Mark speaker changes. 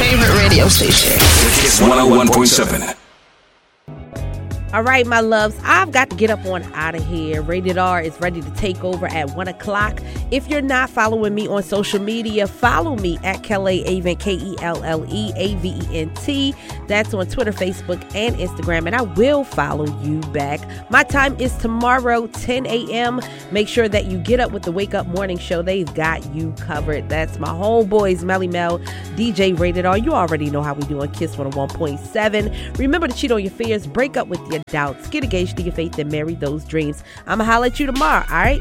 Speaker 1: favorite radio station.
Speaker 2: Kiss 101.7.
Speaker 3: All right, my loves, I've got to get up on out of here. Rated R is ready to take over at 1 o'clock. If you're not following me on social media, follow me at Kelly Avant, KelleAvent. That's on Twitter, Facebook, and Instagram, and I will follow you back. My time is tomorrow, 10 a.m. Make sure that you get up with the Wake Up Morning Show. They've got you covered. That's my homeboys, Melly Mel, DJ Rated R. You already know how we do on Kiss 101.7. Remember to cheat on your fears, break up with your doubts, get engaged to your faith, and marry those dreams. I'ma holler at you tomorrow, all right?